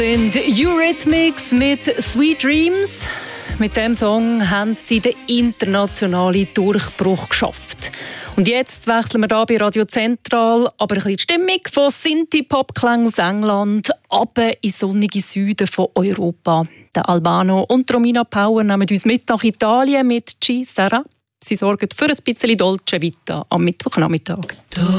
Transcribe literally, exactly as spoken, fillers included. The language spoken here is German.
sind Eurythmics mit Sweet Dreams. Mit diesem Song haben sie den internationalen Durchbruch geschafft. Und jetzt wechseln wir hier bei Radio Zentral, aber ein bisschen die Stimmung von Synthie-Pop-Klängen aus England runter in sonnige Süden von Europa. Der Albano und Romina Power nehmen uns mit nach Italien mit Ci Sarà. Sie sorgen für ein bisschen Dolce Vita am Mittwochnachmittag.